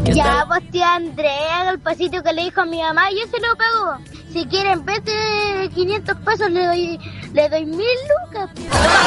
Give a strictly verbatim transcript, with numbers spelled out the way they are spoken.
Ya, pues tía Andrea, haga el pasito que le dijo a mi mamá, yo se lo pago. Si quiere, en vez de quinientos pesos, le doy, le doy mil lucas.